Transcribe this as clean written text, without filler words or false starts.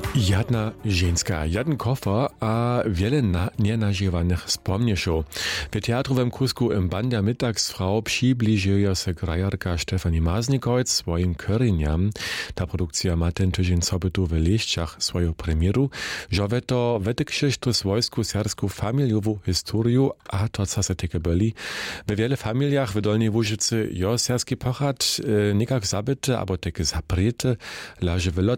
Jedna ženska, jeden kofer a wiele nienażywanych wspomnieszów. W teatrowym kusku im Banda Mittagsfrau przybliżuje się grajarka Stefanie Maznikowic swoim korzeniom. Ta produkcja ma ten tydzień sobotu w Lieszczach swoją premieru, że to wytyksze z wojsku serbską familiową historię, a to co se tyke byli. W wiele familiach w Dolnej Łużycy jo serski pochad nikak zabyty, albo takie zapryte, leży w